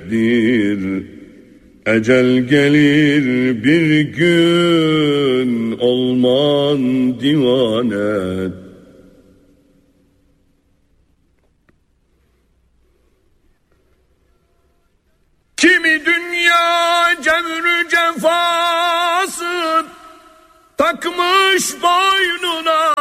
bektir. Ecel gelir bir gün, olman divane. Kimi dünya cevr cefası takmış boynuna,